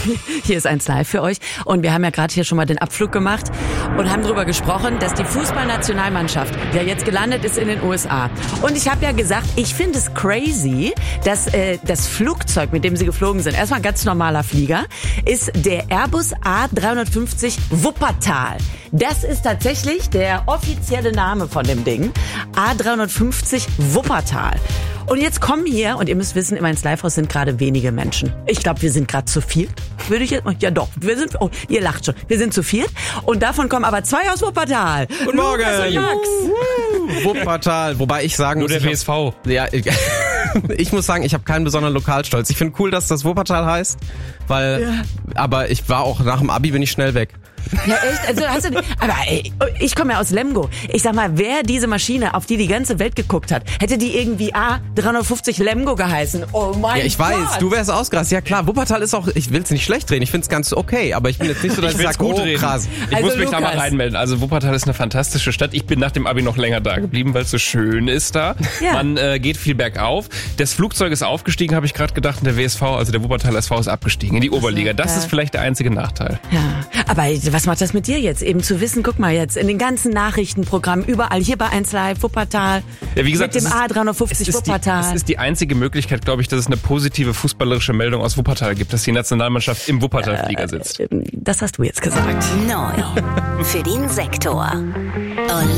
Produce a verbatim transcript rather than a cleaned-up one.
Hier ist eins live für euch. Und wir haben ja gerade hier schon mal den Abflug gemacht und haben darüber gesprochen, dass die Fußballnationalmannschaft ja jetzt gelandet ist in den U S A. Und ich habe ja gesagt, ich finde es crazy, dass äh, das Flugzeug, mit dem sie geflogen sind, erstmal ein ganz normaler Flieger, ist der Airbus A dreihundertfünfzig Wuppertal. Das ist tatsächlich der offizielle Name von dem Ding. A dreihundertfünfzig Wuppertal. Und jetzt kommen hier, und ihr müsst wissen, im eins Live-Haus sind gerade wenige Menschen. Ich glaube, wir sind gerade zu viert. Würde ich jetzt, ja doch, wir sind, oh, ihr lacht schon. Wir sind zu viert. Und davon kommen aber zwei aus Wuppertal. Guten Morgen. Lukas und Max. Uh, Wuppertal, wobei ich sagen Nur muss, der W S V. Ich hab, ja, ich, ich muss sagen, ich habe keinen besonderen Lokalstolz. Ich finde cool, dass das Wuppertal heißt, weil, ja. aber ich war auch nach dem Abi bin ich schnell weg. Ja, echt? Also hast du nicht, aber ey, ich komme ja aus Lemgo. Ich sag mal, wer diese Maschine, auf die die ganze Welt geguckt hat, hätte die irgendwie A dreihundertfünfzig Lemgo geheißen. Oh mein Ja, ich Gott. weiß, du wärst ausgerastet. Ja klar, Wuppertal ist auch, ich will es nicht schlecht drehen, ich finde es ganz okay, aber ich bin jetzt nicht so, dass ich, ich sage, oh reden. krass. Ich Also muss mich Lukas. da mal reinmelden. Also Wuppertal ist eine fantastische Stadt. Ich bin nach dem Abi noch länger da geblieben, weil es so schön ist da. Ja. Man äh, geht viel bergauf. Das Flugzeug ist aufgestiegen, habe ich gerade gedacht, und der W S V, also der Wuppertal S V ist abgestiegen in die Oberliga. Das ja. ist vielleicht der einzige Nachteil. Ja, aber was macht das mit dir jetzt? Eben zu wissen, guck mal jetzt, in den ganzen Nachrichtenprogrammen, überall, hier bei eins Live, Wuppertal, Ja, wie gesagt, mit dem es ist- A dreihundertfünfzig Es ist, die, Wuppertal. es ist die einzige Möglichkeit, glaube ich, dass es eine positive fußballerische Meldung aus Wuppertal gibt, dass die Nationalmannschaft im Wuppertal-Flieger sitzt. Das hast du jetzt gesagt. Neu für den Sektor.